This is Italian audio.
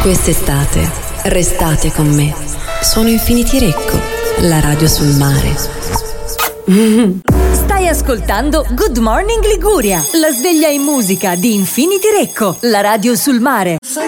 Quest'estate restate con me. Sono Infinity Recco, la radio sul mare. Stai ascoltando Good Morning Liguria, la sveglia in musica di Infinity Recco, la radio sul mare.